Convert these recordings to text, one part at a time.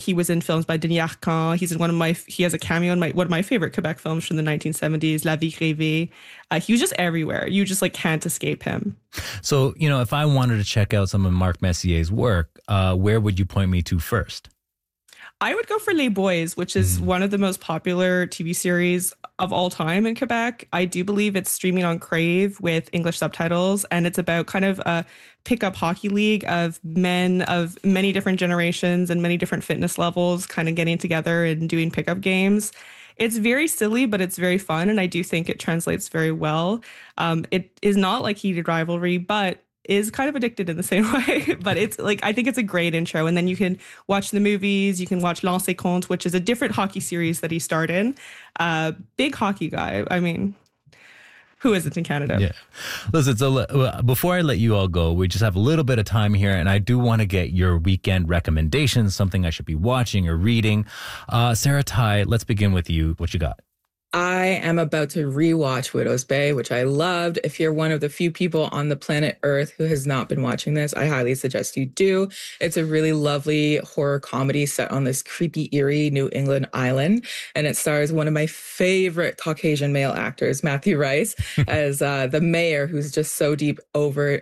he was in films by Denis Arcand. He has a cameo in one of my favorite Quebec films from the 1970s, La Vie Rêvée. He was just everywhere. You just like can't escape him. So, if I wanted to check out some of Marc Messier's work, where would you point me to first? I would go for Les Boys, which is one of the most popular TV series of all time in Quebec. I do believe it's streaming on Crave with English subtitles, and it's about kind of a pickup hockey league of men of many different generations and many different fitness levels kind of getting together and doing pickup games. It's very silly, but it's very fun, and I do think it translates very well. It is not like heated rivalry, but is kind of addicted in the same way. But it's like, I think it's a great intro. And then you can watch the movies. You can watch Lancer Compte, which is a different hockey series that he starred in. Big hockey guy. I mean, who isn't in Canada? Yeah. Listen, so before I let you all go, we just have a little bit of time here, and I do want to get your weekend recommendations, something I should be watching or reading. Sarah Ty, let's begin with you. What you got? I am about to rewatch Widow's Bay, which I loved. If you're one of the few people on the planet Earth who has not been watching this, I highly suggest you do. It's a really lovely horror comedy set on this creepy, eerie New England island. And it stars one of my favorite Caucasian male actors, Matthew Rice, as the mayor, who's just so deep over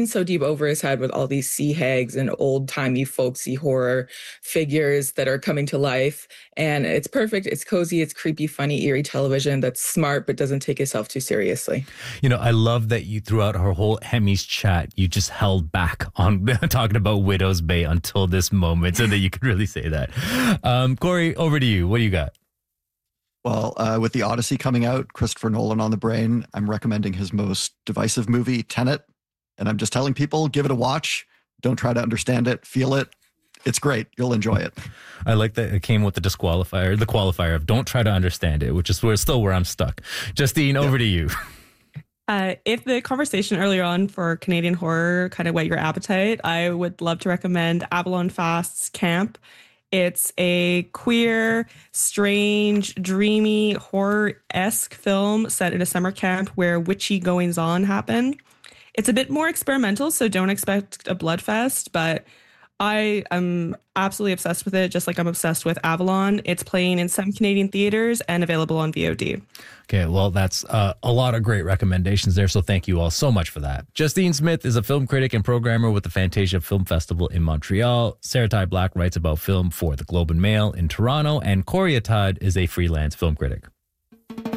his head with all these sea hags and old-timey folksy horror figures that are coming to life. And it's perfect. It's cozy. It's creepy, funny, eerie television that's smart but doesn't take itself too seriously. I love that you, throughout her whole Emmys chat, you just held back on talking about Widow's Bay until this moment so that you could really say that. Corey, over to you. What do you got? Well, with the Odyssey coming out, Christopher Nolan on the brain, I'm recommending his most divisive movie, Tenet. And I'm just telling people, give it a watch. Don't try to understand it. Feel it. It's great. You'll enjoy it. I like that it came with the qualifier of don't try to understand it, which is where I'm stuck. Justine, over to you. If the conversation earlier on for Canadian horror kind of whet your appetite, I would love to recommend Avalon Fast's Camp. It's a queer, strange, dreamy, horror-esque film set in a summer camp where witchy goings-on happen. It's a bit more experimental, so don't expect a bloodfest, but I am absolutely obsessed with it, just like I'm obsessed with Avalon. It's playing in some Canadian theaters and available on VOD. Okay, well, that's a lot of great recommendations there, so thank you all so much for that. Justine Smith is a film critic and programmer with the Fantasia Film Festival in Montreal. Sarah Ty Black writes about film for the Globe and Mail in Toronto, and Corey Atad is a freelance film critic.